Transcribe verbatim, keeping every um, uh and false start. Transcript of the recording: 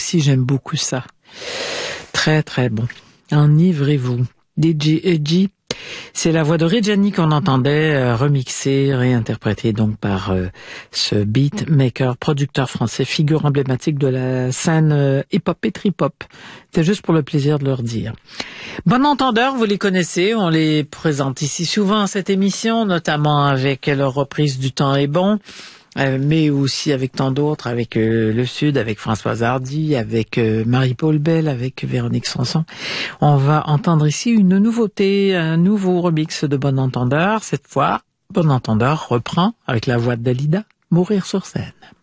ici, j'aime beaucoup ça. Très, très bon. Enivrez-vous. D J Edgy, c'est la voix de Reggiani qu'on entendait euh, remixée, réinterprétée donc par euh, ce beatmaker, producteur français, figure emblématique de la scène euh, hip-hop et trip-hop. C'était juste pour le plaisir de leur dire. Bon entendeur, vous les connaissez, on les présente ici souvent à cette émission, notamment avec leur reprise du Temps est bon, euh, mais aussi avec tant d'autres, avec euh, le Sud, avec Françoise Hardy, avec euh, Marie-Paul Bell, avec Véronique Sanson. On va entendre ici une nouveauté, un nouveau remix de Bon Entendeur. Cette fois, Bon Entendeur reprend, avec la voix de Dalida, Mourir sur scène.